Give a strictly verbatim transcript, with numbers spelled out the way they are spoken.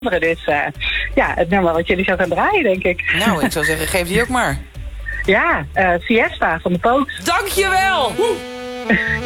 Dus uh, ja, het nummer wat jullie zo gaan draaien, denk ik. Nou, ik zou zeggen, geef die ook maar. Ja, uh, Fiesta van de Pooks. Dankjewel!